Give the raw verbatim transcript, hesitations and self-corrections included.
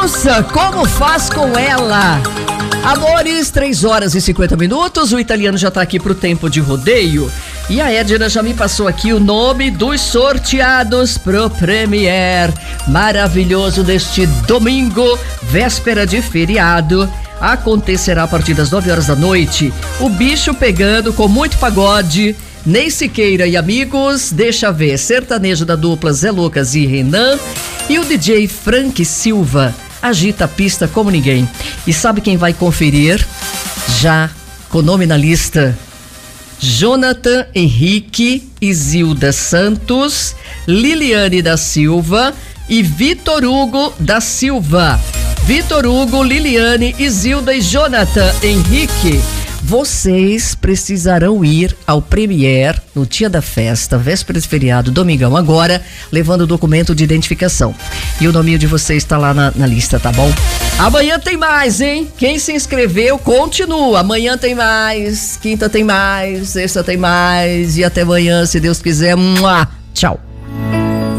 Ouça como faz com ela. Amores, três horas e cinquenta minutos. O italiano já tá aqui pro tempo de rodeio. E a Edna já me passou aqui o nome dos sorteados pro Premier maravilhoso deste domingo, véspera de feriado. Acontecerá a partir das nove horas da noite. O bicho pegando com muito pagode. Ney Siqueira e amigos, deixa ver, sertanejo da dupla Zé Lucas e Renan. E o D J Frank Silva agita a pista como ninguém. E sabe quem vai conferir? Já com nome na lista: Jonathan Henrique, Isilda Santos, Liliane da Silva e Vitor Hugo da Silva. Vitor Hugo, Liliane, Isilda e Jonathan Henrique. Vocês precisarão ir ao Premier no dia da festa, véspera de feriado, domingão agora, levando o documento de identificação. E o nome de vocês está lá na, na lista, tá bom? Amanhã tem mais, hein? Quem se inscreveu, continua. Amanhã tem mais, quinta tem mais, sexta tem mais e até amanhã, se Deus quiser. Mua! Tchau.